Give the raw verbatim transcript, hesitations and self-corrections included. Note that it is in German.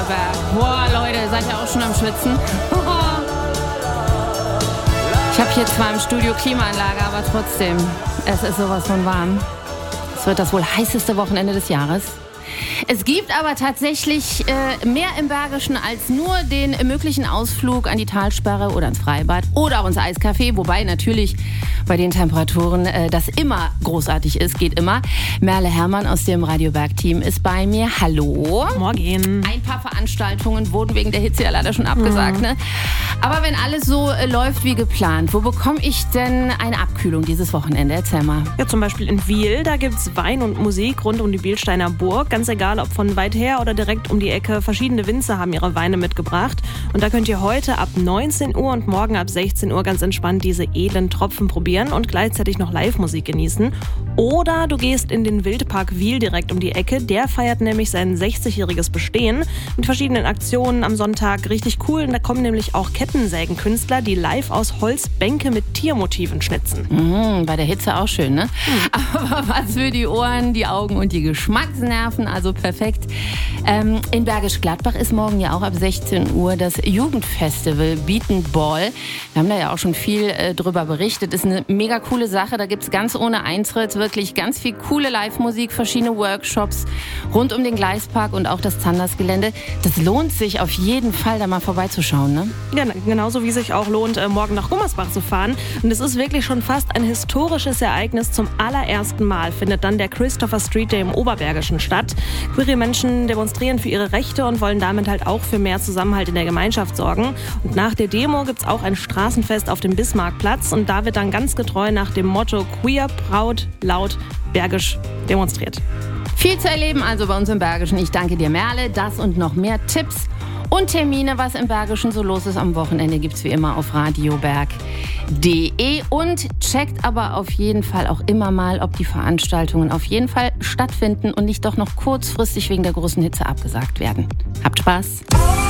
Berg. Boah, Leute, seid ihr auch schon am Schwitzen? Ich habe hier zwar im Studio Klimaanlage, aber trotzdem, es ist sowas von warm. Es wird das wohl heißeste Wochenende des Jahres. Es gibt aber tatsächlich äh, mehr im Bergischen als nur den möglichen Ausflug an die Talsperre oder ins Freibad oder auch ins Eiscafé, wobei natürlich bei den Temperaturen äh, das immer großartig ist, geht immer. Merle Herrmann aus dem Radio Berg-Team ist bei mir. Hallo. Morgen. Ein paar Veranstaltungen wurden wegen der Hitze ja leider schon abgesagt, mhm. ne? Aber wenn alles so äh, läuft wie geplant, wo bekomme ich denn eine Abkühlung dieses Wochenende? Erzähl mal. Ja, zum Beispiel in Wiel, da gibt's Wein und Musik rund um die Bielsteiner Burg. Ganz egal, ob von weit her oder direkt um die Ecke. Verschiedene Winzer haben ihre Weine mitgebracht. Und da könnt ihr heute ab neunzehn Uhr und morgen ab sechzehn Uhr ganz entspannt diese edlen Tropfen probieren und gleichzeitig noch Live-Musik genießen. Oder du gehst in den Wildpark Wiel direkt um die Ecke. Der feiert nämlich sein sechzigjähriges Bestehen mit verschiedenen Aktionen am Sonntag. Richtig cool. Und da kommen nämlich auch Kettensägenkünstler, die live aus Holz Bänke mit Tiermotiven schnitzen. Mhm, bei der Hitze auch schön, ne? Mhm. Aber was für die Ohren, die Augen und die Geschmacksnerven, also perfekt. Ähm, in Bergisch Gladbach ist morgen ja auch ab sechzehn Uhr das Jugendfestival Beaten Ball. Wir haben da ja auch schon viel äh, drüber berichtet. Ist eine mega coole Sache. Da gibt's ganz ohne Eintritt wirklich ganz viel coole Live-Musik, verschiedene Workshops rund um den Gleispark und auch das Zanders-Gelände. Das lohnt sich auf jeden Fall, da mal vorbeizuschauen, ne? Ja, genauso wie sich auch lohnt, äh, morgen nach Gummersbach zu fahren. Und es ist wirklich schon fast ein historisches Ereignis. Zum allerersten Mal findet dann der Christopher Street Day im Oberbergischen statt. Queere Menschen demonstrieren für ihre Rechte und wollen damit halt auch für mehr Zusammenhalt in der Gemeinschaft sorgen. Und nach der Demo gibt's auch ein Straßenfest auf dem Bismarckplatz und da wird dann ganz getreu nach dem Motto Queer, Proud, Laut, Bergisch demonstriert. Viel zu erleben also bei uns im Bergischen. Ich danke dir, Merle. Das und noch mehr Tipps und Termine, was im Bergischen so los ist am Wochenende, gibt's wie immer auf radioberg punkt de und checkt aber auf jeden Fall auch immer mal, ob die Veranstaltungen auf jeden Fall stattfinden und nicht doch noch kurzfristig wegen der großen Hitze abgesagt werden. Habt Spaß!